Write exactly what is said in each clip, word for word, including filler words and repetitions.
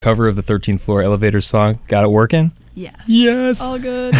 Cover of the thirteenth Floor Elevator song. Got it working? Yes. Yes. All good.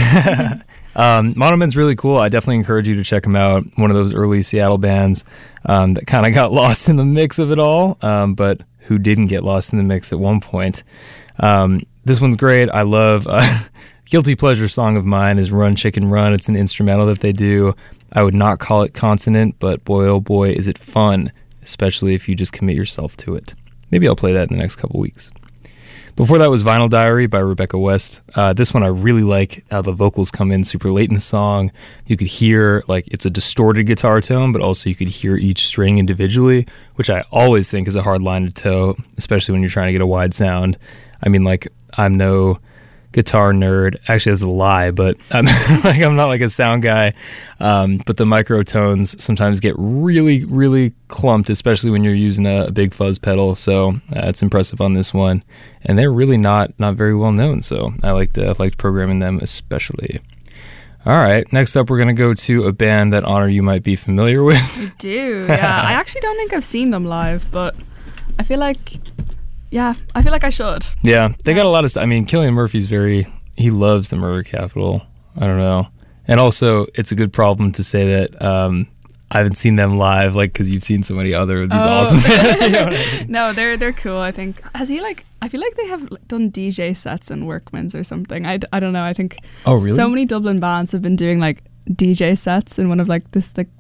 um, Monomen's really cool. I definitely encourage you to check them out. One of those early Seattle bands um, that kind of got lost in the mix of it all, um, but who didn't get lost in the mix at one point. Um, this one's great. I love... Uh, guilty pleasure song of mine is Run Chicken Run. It's an instrumental that they do. I would not call it consonant, but boy oh boy is it fun, especially if you just commit yourself to it. Maybe I'll play that in the next couple weeks. Before that was Vinyl Diary by Rebecca West. Uh, this one I really like how the vocals come in super late in the song. You could hear, like, it's a distorted guitar tone, but also you could hear each string individually, which I always think is a hard line to toe, especially when you're trying to get a wide sound. I mean, like, I'm no guitar nerd. Actually, that's a lie, but I'm like I'm not like a sound guy. Um, but the microtones sometimes get really, really clumped, especially when you're using a, a big fuzz pedal. So uh, it's impressive on this one, and they're really not not very well known. So I liked uh, liked programming them especially. All right, next up we're gonna go to a band that Honor you might be familiar with. I do. Yeah, I actually don't think I've seen them live, but I feel like. Yeah, I feel like I should. Yeah, they yeah. got a lot of stuff. I mean, Cillian Murphy's very, he loves the Murder Capital. I don't know. And also, it's a good problem to say that um, I haven't seen them live, like, because you've seen so many other of these oh. awesome bands. You know what I mean? No, they're they're cool, I think. Has he, like, I feel like they have done D J sets in Workman's or something. I, I don't know. I think oh, really? so many Dublin bands have been doing, like, D J sets in one of, like, this, like,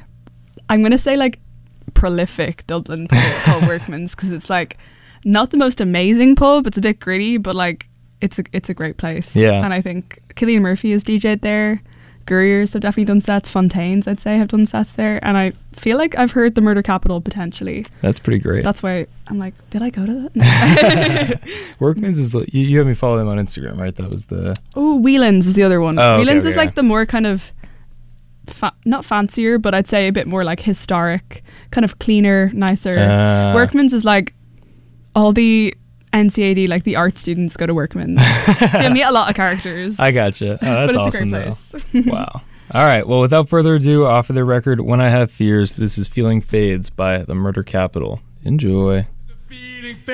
I'm going to say, like, prolific Dublin pub called Workman's, because it's, like, not the most amazing pub. It's a bit gritty, but like it's a it's a great place. Yeah. And I think Cillian Murphy has D J'd there. Gurriers have definitely done sets. Fontaines, I'd say, have done sets there. And I feel like I've heard the Murder Capital potentially. That's pretty great. That's why I'm like, did I go to that? No. Workman's is the, you, you have me follow them on Instagram, right? That was the oh Whelan's is the other one. Oh, Whelan's okay, is okay. like the more kind of fa- not fancier, but I'd say a bit more like historic, kind of cleaner, nicer. Uh, Workman's is like all the N C A D, like the art students, go to Workman. So you meet a lot of characters. I gotcha. Oh, that's but it's awesome, a great place. though. Wow. All right. Well, without further ado, off of their record, When I Have Fears, this is Feeling Fades by The Murder Capital. Enjoy. The feeling fades.